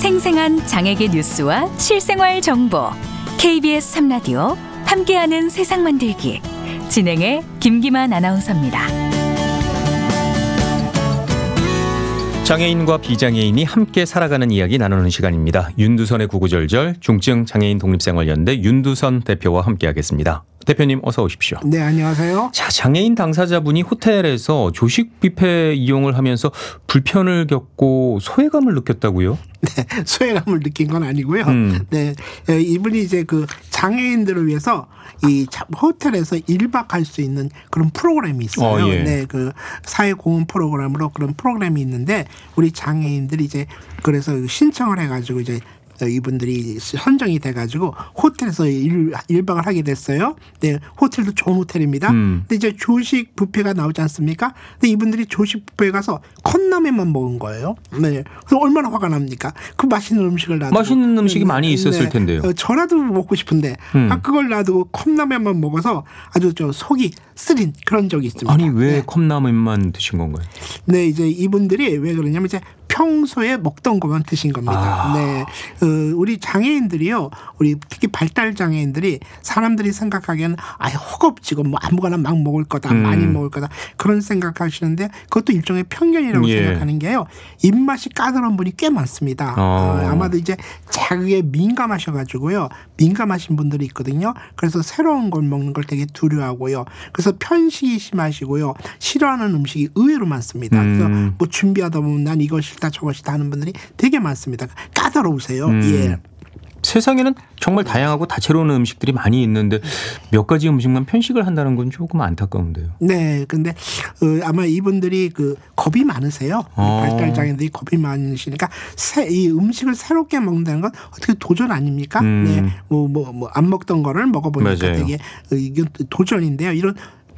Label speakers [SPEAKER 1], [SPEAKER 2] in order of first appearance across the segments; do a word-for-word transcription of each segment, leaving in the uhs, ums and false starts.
[SPEAKER 1] 생생한 장애계 뉴스와 실생활 정보 케이비에스 삼 라디오 함께하는 세상 만들기 진행의 김기만 아나운서입니다.
[SPEAKER 2] 장애인과 비장애인이 함께 살아가는 이야기 나누는 시간입니다. 윤두선의 구구절절 중증 장애인 독립생활연대 윤두선 대표와 함께하겠습니다. 대표님 어서 오십시오.
[SPEAKER 3] 네, 안녕하세요.
[SPEAKER 2] 자, 장애인 당사자분이 호텔에서 조식 뷔페 이용을 하면서 불편을 겪고 소외감을 느꼈다고요?
[SPEAKER 3] 네, 소외감을 느낀 건 아니고요.
[SPEAKER 2] 음.
[SPEAKER 3] 네, 이분이 이제 그 장애인들을 위해서 이 호텔에서 일 박 할 수 있는 그런 프로그램이 있어요.
[SPEAKER 2] 어, 예.
[SPEAKER 3] 네, 그 사회공헌 프로그램으로 그런 프로그램이 있는데 우리 장애인들이 이제 그래서 신청을 해가지고 이제 이분들이 선정이 돼가지고 호텔에서 일, 일박을 하게 됐어요. 네, 호텔도 좋은 호텔입니다.
[SPEAKER 2] 음.
[SPEAKER 3] 근데 이제 조식 뷔페가 나오지 않습니까? 근데 이분들이 조식 뷔페에 가서 컵라면만 먹은 거예요. 네, 그래서 얼마나 화가 납니까? 그 맛있는 음식을 놔두고
[SPEAKER 2] 맛있는 음식이 많이 있었을
[SPEAKER 3] 네,
[SPEAKER 2] 텐데요.
[SPEAKER 3] 어, 저라도 먹고 싶은데
[SPEAKER 2] 음.
[SPEAKER 3] 아, 그걸 놔두고 컵라면만 먹어서 아주 저 속이 쓰린 그런 적이 있습니다.
[SPEAKER 2] 아니 왜
[SPEAKER 3] 네.
[SPEAKER 2] 컵라면만 드신 건가요?
[SPEAKER 3] 네, 이제 이분들이 왜 그러냐면 이제 평소에 먹던 것만 드신 겁니다.
[SPEAKER 2] 아.
[SPEAKER 3] 네, 어, 우리 장애인들이요, 우리 특히 발달 장애인들이 사람들이 생각하기에는 아, 허겁지겁 뭐 아무거나 막 먹을 거다,
[SPEAKER 2] 음.
[SPEAKER 3] 많이 먹을 거다 그런 생각하시는데 그것도 일종의 편견이라고
[SPEAKER 2] 예.
[SPEAKER 3] 생각하는 게요. 입맛이 까다로운 분이 꽤 많습니다.
[SPEAKER 2] 어.
[SPEAKER 3] 어, 아마도 이제 자극에 민감하셔가지고요, 민감하신 분들이 있거든요. 그래서 새로운 걸 먹는 걸 되게 두려워하고요. 그래서 편식이 심하시고요, 싫어하는 음식이 의외로 많습니다.
[SPEAKER 2] 음.
[SPEAKER 3] 그래서 뭐 준비하다 보면 난 이거 싫다 저거 싫다 하는 분들이 되게 많습니다. 까다로우세요.
[SPEAKER 2] 음.
[SPEAKER 3] 예.
[SPEAKER 2] 세상에는 정말 다양하고 다채로운 음식들이 많이 있는데 몇 가지 음식만 편식을 한다는 건 조금 안타까운데요.
[SPEAKER 3] 네, 근데 어, 아마 이분들이 그 겁이 많으세요.
[SPEAKER 2] 어.
[SPEAKER 3] 발달 장애인들이 겁이 많으시니까 새, 이 음식을 새롭게 먹는다는 건 어떻게 도전 아닙니까?
[SPEAKER 2] 음.
[SPEAKER 3] 네, 뭐 뭐 뭐 안 먹던 거를 먹어보니까
[SPEAKER 2] 맞아요.
[SPEAKER 3] 되게 어, 이건 도전인데요. 이런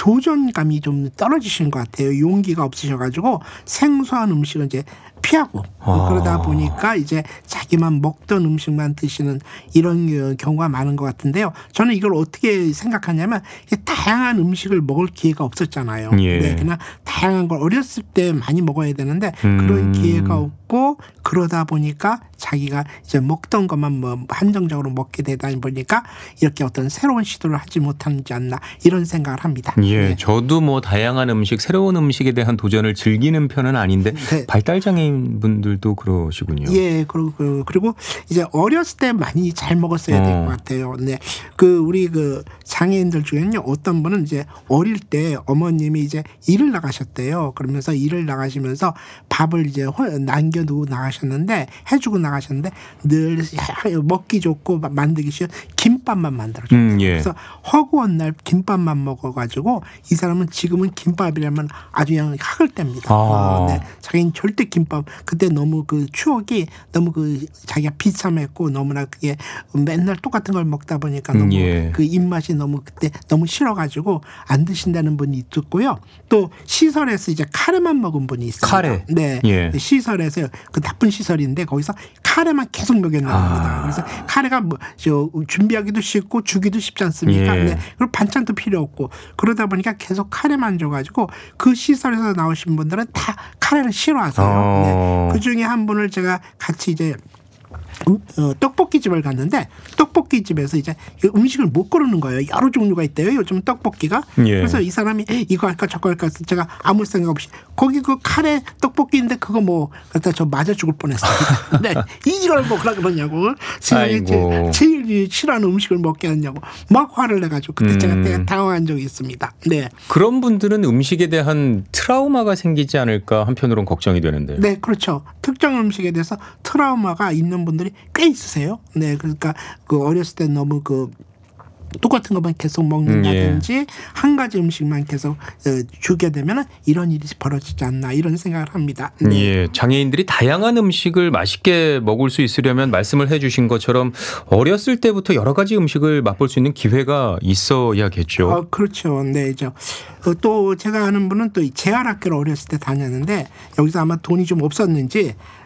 [SPEAKER 3] 도전감이 좀 떨어지시는 것 같아요. 용기가 없으셔가지고 생소한 음식은 이제 피하고
[SPEAKER 2] 아.
[SPEAKER 3] 그러다 보니까 이제 자기만 먹던 음식만 드시는 이런 경우가 많은 것 같은데요. 저는 이걸 어떻게 생각하냐면 다양한 음식을 먹을 기회가 없었잖아요.
[SPEAKER 2] 예.
[SPEAKER 3] 네, 그냥 다양한 걸 어렸을 때 많이 먹어야 되는데
[SPEAKER 2] 음.
[SPEAKER 3] 그런 기회가 없고 그러다 보니까 자기가 이제 먹던 것만 뭐 한정적으로 먹게 되다 보니까 이렇게 어떤 새로운 시도를 하지 못하지 않나 이런 생각을 합니다.
[SPEAKER 2] 예,
[SPEAKER 3] 네.
[SPEAKER 2] 저도 뭐 다양한 음식, 새로운 음식에 대한 도전을 즐기는 편은 아닌데
[SPEAKER 3] 네.
[SPEAKER 2] 발달 장애인 분들도 그러시군요.
[SPEAKER 3] 예, 그리고 그리고 이제 어렸을 때 많이 잘 먹었어야 될 것
[SPEAKER 2] 어.
[SPEAKER 3] 같아요. 네, 그 우리 그 장애인들 중에는요, 어떤 분은 이제 어릴 때 어머님이 이제 일을 나가셨대요. 그러면서 일을 나가시면서 밥을 이제 남겨두고 나가셨는데 해주고 나가셨는데 늘 먹기 좋고 만들기 쉬운 김밥만 만들어줬대요.
[SPEAKER 2] 음, 예.
[SPEAKER 3] 그래서 허구한 날 김밥만 먹어가지고 이 사람은 지금은 김밥이라면 아주 그냥 학을 뗍니다.
[SPEAKER 2] 아.
[SPEAKER 3] 어, 네. 자기는 절대 김밥 그때 너무 그 추억이 너무 그 자기가 비참했고 너무나 그게 맨날 똑같은 걸 먹다 보니까 너무
[SPEAKER 2] 예.
[SPEAKER 3] 그 입맛이 너무 그때 너무 싫어가지고 안 드신다는 분이 있었고요. 또 시설에서 이제 카레만 먹은 분이 있습니다.
[SPEAKER 2] 카레.
[SPEAKER 3] 네.
[SPEAKER 2] 예.
[SPEAKER 3] 시설에서 그 나쁜 시설인데 거기서 카레만 계속 먹여놓는
[SPEAKER 2] 아.
[SPEAKER 3] 겁니다. 그래서 카레가 뭐 저 준비하기도 쉽고 주기도 쉽지 않습니까?
[SPEAKER 2] 예.
[SPEAKER 3] 네. 그리고 반찬도 필요 없고 그러다 보니까 계속 카레만 줘가지고 그 시설에서 나오신 분들은 다 카레를 싫어하세요.
[SPEAKER 2] 어.
[SPEAKER 3] 네. 그 중에 한 분을 제가 같이 이제 음, 어, 떡볶이 집을 갔는데 떡볶이 집에서 이제 음식을 못 고르는 거예요. 여러 종류가 있대요. 요즘 떡볶이가.
[SPEAKER 2] 예.
[SPEAKER 3] 그래서 이 사람이 이거 할까 저거 할까 해서 제가 아무 생각 없이 거기 그 카레 떡볶이인데 그거 뭐 갖다 저 맞아 죽을 뻔했어요. 네, 이걸 먹으라 그러냐고. 세상에 제일, 제일 싫어하는 음식을 먹게 하냐고 막 화를 내가지고 그때
[SPEAKER 2] 음.
[SPEAKER 3] 제가 되게 당황한 적이 있습니다. 네,
[SPEAKER 2] 그런 분들은 음식에 대한 트라우마가 생기지 않을까 한편으로는 걱정이 되는데요.
[SPEAKER 3] 네, 그렇죠. 특정 음식에 대해서 트라우마가 있는 분들이 꽤 있으세요. 네, 그러니까 그 어렸을 때 너무 그 똑같은 것만 계속 먹는다든지
[SPEAKER 2] 음, 예.
[SPEAKER 3] 한 가지 음식만 계속 어, 주게 되면 이런 일이 벌어지지 않나 이런 생각을 합니다. 네.
[SPEAKER 2] 예, 장애인들이 다양한 음식을 맛있게 먹을 수 있으려면 말씀을 해 주신 것처럼 어렸을 때부터 여러 가지 음식을 맛볼 수 있는 기회가 있어야겠죠.
[SPEAKER 3] 어, 그렇죠. 네, 저, 어, 또 제가 아는 분은 또 재활학교를 어렸을 때 다녔는데 여기서 아마 돈이 좀 없었는지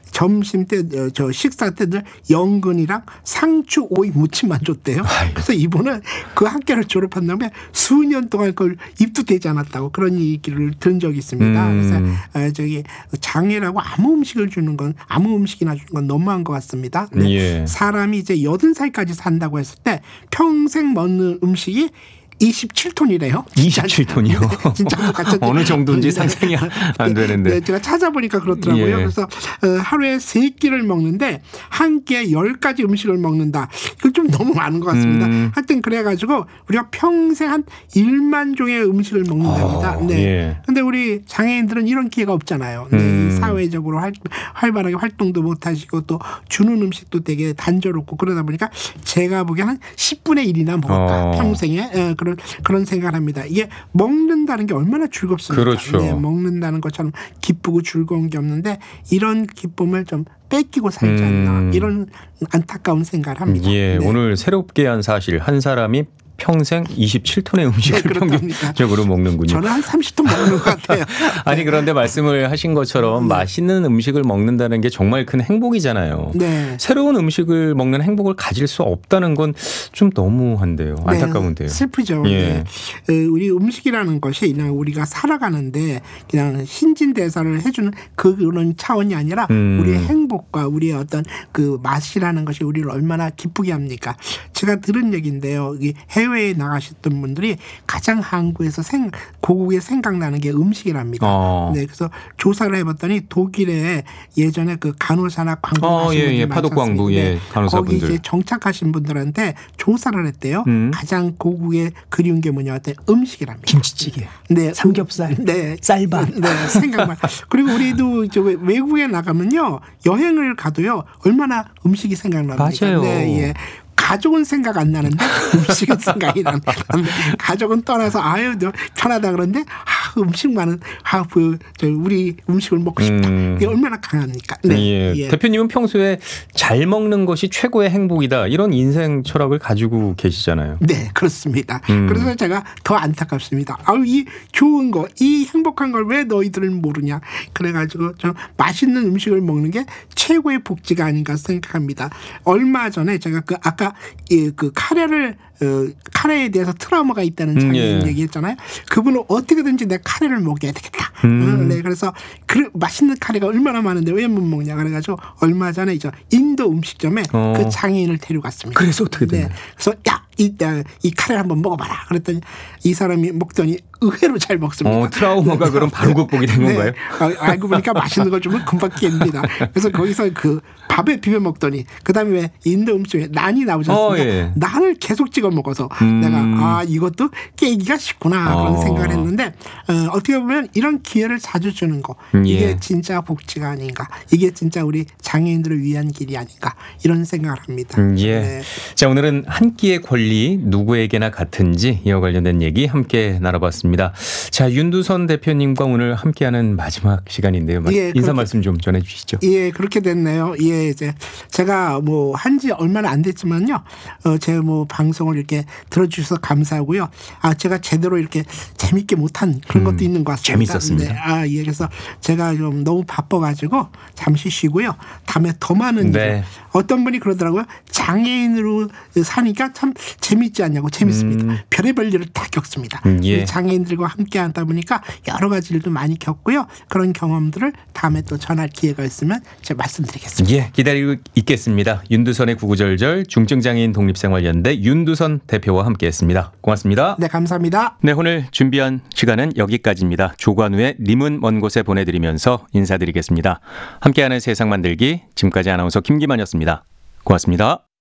[SPEAKER 3] 점심 때 저 식사 때들 연근이랑 상추 오이 무침만 줬대요.
[SPEAKER 2] 아이고.
[SPEAKER 3] 그래서 이분은 그 학교를 졸업한 다음에 수년 동안 그걸 입도 되지 않았다고 그런 얘기를 들은 적이 있습니다.
[SPEAKER 2] 음.
[SPEAKER 3] 그래서 저기 장애라고 아무 음식을 주는 건 아무 음식이나 주는 건 너무한 것 같습니다. 근데
[SPEAKER 2] 예.
[SPEAKER 3] 사람이 이제 여든 살까지 산다고 했을 때 평생 먹는 음식이 이십칠 톤이래요.
[SPEAKER 2] 이십칠 톤이요?
[SPEAKER 3] 진짜 똑같죠.
[SPEAKER 2] 어느 정도인지 상상이 안 되는데.
[SPEAKER 3] 네, 제가 찾아보니까 그렇더라고요.
[SPEAKER 2] 예.
[SPEAKER 3] 그래서 어, 하루에 세 끼를 먹는데 한 끼에 열 가지 음식을 먹는다. 이거 좀 너무 많은 것 같습니다.
[SPEAKER 2] 음.
[SPEAKER 3] 하여튼 그래가지고 우리가 평생 한 일만 종의 음식을 먹는답니다.
[SPEAKER 2] 어,
[SPEAKER 3] 네.
[SPEAKER 2] 예.
[SPEAKER 3] 근데 우리 장애인들은 이런 기회가 없잖아요. 네,
[SPEAKER 2] 음.
[SPEAKER 3] 사회적으로 활, 활발하게 활동도 못 하시고 또 주는 음식도 되게 단조롭고 그러다 보니까 제가 보기엔 한 십분의 일이나 먹을까.
[SPEAKER 2] 어.
[SPEAKER 3] 평생에. 예, 그런 그런 생각을 합니다. 이게 먹는다는 게 얼마나 즐겁습니까?
[SPEAKER 2] 그렇죠.
[SPEAKER 3] 네, 먹는다는 것처럼 기쁘고 즐거운 게 없는데 이런 기쁨을 좀 뺏기고 살지 않나
[SPEAKER 2] 음.
[SPEAKER 3] 이런 안타까운 생각을 합니다.
[SPEAKER 2] 예,
[SPEAKER 3] 네.
[SPEAKER 2] 오늘 새롭게 한 사실 한 사람이 평생 이십칠 톤의 음식을
[SPEAKER 3] 네, 그렇답니다.
[SPEAKER 2] 평균적으로 먹는군요.
[SPEAKER 3] 저는 한 삼십 톤 먹는 것 같아요.
[SPEAKER 2] 아니 그런데 말씀을 하신 것처럼
[SPEAKER 3] 네.
[SPEAKER 2] 맛있는 음식을 먹는다는 게 정말 큰 행복이잖아요.
[SPEAKER 3] 네.
[SPEAKER 2] 새로운 음식을 먹는 행복을 가질 수 없다는 건 좀 너무한데요. 안타까운데요.
[SPEAKER 3] 네, 슬프죠.
[SPEAKER 2] 예.
[SPEAKER 3] 네. 어, 우리 음식이라는 것이 그냥 우리가 살아가는데 그냥 신진대사를 해주는 그런 차원이 아니라
[SPEAKER 2] 음.
[SPEAKER 3] 우리의 행복과 우리의 어떤 그 맛이라는 것이 우리를 얼마나 기쁘게 합니까? 제가 들은 얘기인데요. 이 해외에 나가셨던 분들이 가장 한국에서 생, 고국에 생각나는 게 음식이랍니다.
[SPEAKER 2] 어.
[SPEAKER 3] 네, 그래서 조사를 해봤더니 독일에 예전에 그 간호사나 광고하신
[SPEAKER 2] 어, 예,
[SPEAKER 3] 분들
[SPEAKER 2] 예, 파독광부, 예, 간호사분들.
[SPEAKER 3] 거기 이제 정착하신 분들한테 조사를 했대요.
[SPEAKER 2] 음.
[SPEAKER 3] 가장 고국에 그리운 게 뭐냐 했더니 음식이랍니다.
[SPEAKER 4] 김치찌개,
[SPEAKER 3] 네,
[SPEAKER 4] 삼겹살,
[SPEAKER 3] 네,
[SPEAKER 4] 쌀밥.
[SPEAKER 3] 네, 생각만. 그리고 우리도 저 외국에 나가면요 여행을 가도요 얼마나 음식이 생각납니까?
[SPEAKER 2] 맞아요.
[SPEAKER 3] 네, 예. 가족은 생각 안 나는데 음식은 생각이 나는데 가족은 떠나서 아유 너 편하다 그런데 아 음식만은 아 그 저 우리 음식을 먹고 싶다.
[SPEAKER 2] 음.
[SPEAKER 3] 이게 얼마나 강합니까? 네.
[SPEAKER 2] 예.
[SPEAKER 3] 예.
[SPEAKER 2] 대표님은 평소에 잘 먹는 것이 최고의 행복이다 이런 인생 철학을 가지고 계시잖아요.
[SPEAKER 3] 네, 그렇습니다.
[SPEAKER 2] 음.
[SPEAKER 3] 그래서 제가 더 안타깝습니다. 아유, 이 좋은 거, 이 행복한 걸 왜 너희들은 모르냐. 그래가지고 저 맛있는 음식을 먹는 게 최고의 복지가 아닌가 생각합니다. 얼마 전에 제가 그 아까 예, 그 카레를 어, 카레에 대해서 트라우마가 있다는 장애인
[SPEAKER 2] 음, 예.
[SPEAKER 3] 얘기했잖아요. 그분은 어떻게든지 내 카레를 먹여야 되겠다.
[SPEAKER 2] 음.
[SPEAKER 3] 어, 네, 그래서 그 맛있는 카레가 얼마나 많은데 왜 못 먹냐. 그래가지고 얼마 전에 이제 인도 음식점에
[SPEAKER 2] 어.
[SPEAKER 3] 그 장애인을 데려갔습니다.
[SPEAKER 4] 그래서 어떻게 됐나요?
[SPEAKER 3] 네. 그래서 야, 이, 야, 이 카레를 한번 먹어봐라. 그랬더니 이 사람이 먹더니 의외로 잘 먹습니다.
[SPEAKER 2] 어, 트라우마가 그럼 바로 극복이 된
[SPEAKER 3] 네.
[SPEAKER 2] 건가요?
[SPEAKER 3] 아, 알고 보니까 맛있는 걸 주면 금방 깨집니다. 그래서 거기서 그 밥에 비벼 먹더니 그다음에 왜 인도 음식에 난이 나오지 않습니까?
[SPEAKER 2] 어, 예.
[SPEAKER 3] 난을 계속 찍어 먹어서
[SPEAKER 2] 음.
[SPEAKER 3] 내가 아 이것도 깨기가 쉽구나 그런
[SPEAKER 2] 어.
[SPEAKER 3] 생각을 했는데 어, 어떻게 보면 이런 기회를 자주 주는 거
[SPEAKER 2] 음,
[SPEAKER 3] 이게
[SPEAKER 2] 예.
[SPEAKER 3] 진짜 복지가 아닌가. 이게 진짜 우리 장애인들을 위한 길이 아닌가 이런 생각을 합니다.
[SPEAKER 2] 음, 예.
[SPEAKER 3] 네.
[SPEAKER 2] 자, 오늘은 한 끼의 권리 누구에게나 같은지 이와 관련된 얘기 함께 나눠봤습니다. 자, 윤두선 대표님과 오늘 함께하는 마지막 시간인데요. 마-
[SPEAKER 3] 예,
[SPEAKER 2] 인사
[SPEAKER 3] 그렇게-
[SPEAKER 2] 말씀 좀 전해주시죠.
[SPEAKER 3] 예, 그렇게 됐네요. 예, 이제 제가 뭐 한지 얼마나 안 됐지만요. 어, 제 뭐 방송을 이렇게 들어주셔서 감사하고요. 아, 제가 제대로 이렇게 재밌게 못한 그런 것도 있는 것 같습니다.
[SPEAKER 2] 음, 재밌었습니다.
[SPEAKER 3] 네, 아, 예, 그래서 제가 좀 너무 바빠가지고 잠시 쉬고요. 다음에 더 많은
[SPEAKER 2] 네.
[SPEAKER 3] 일. 어떤 분이 그러더라고요. 장애인으로 사니까 참 재밌지 않냐고 재밌습니다.
[SPEAKER 2] 음.
[SPEAKER 3] 별의별 일을 다 겪습니다.
[SPEAKER 2] 음, 예.
[SPEAKER 3] 우리 장애인들과 함께 하다 보니까 여러 가지 일도 많이 겪고요. 그런 경험들을 다음에 또 전할 기회가 있으면 제가 말씀드리겠습니다.
[SPEAKER 2] 예, 기다리고 있겠습니다. 윤두선의 구구절절 중증장애인 독립생활연대 윤두선 대표와 함께했습니다. 고맙습니다.
[SPEAKER 3] 네, 감사합니다.
[SPEAKER 2] 네, 오늘 준비한 시간은 여기까지입니다. 조관우의 님은 먼 곳에 보내드리면서 인사드리겠습니다. 함께하는 세상 만들기 지금까지 아나운서 김기만이었습니다. 고맙습니다.